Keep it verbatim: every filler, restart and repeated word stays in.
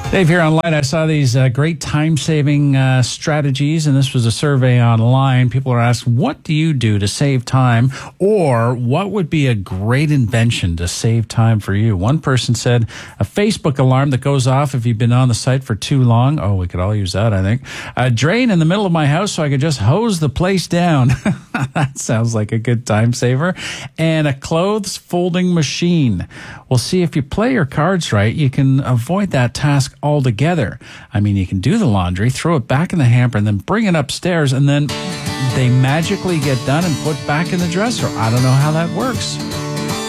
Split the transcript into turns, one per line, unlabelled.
Dave here online. I saw these uh, great time-saving uh, strategies, and this was a survey online. People are asking, what do you do to save time, or what would be a great invention to save time for you? One person said a Facebook alarm that goes off if you've been on the site for too long. Oh, we could all use that, I think. A drain in the middle of my house so I could just hose the place down. That sounds like a good time saver. And a clothes folding machine. Well, see, if you play your cards right, you can avoid that task altogether. I mean, you can do the laundry, throw it back in the hamper, and then bring it upstairs, and then they magically get done and put back in the dresser. I don't know how that works.